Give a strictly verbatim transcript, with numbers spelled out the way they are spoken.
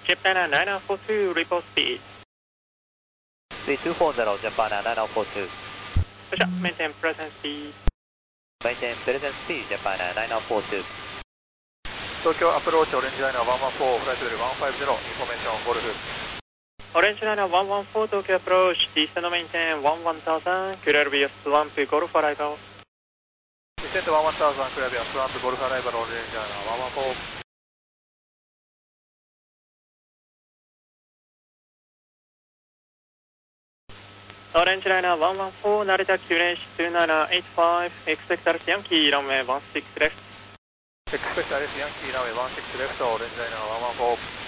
Japan nine nine four two, report speed. three two four zero, Japan nine nine four two. Roger, maintain present speed. Maintain present speed, Japan nine nine four two. 東京アプローチオレンジライナーいちいちよん、フライトレベルいちごゼロ、インフォメーションゴルフ。 Orange Liner one one four Tokyo approach, descend maintain one one thousand, clear via swamp, golf arrival. Descend one one thousand, clear via swamp, golf arrival, Orange Liner one one four. Orange Liner one one four, Narita Q N H two nine eight five, expect Alpha Yankee, runway one six left. Expect Alpha Yankee, runway one six left, Orange Liner one one four.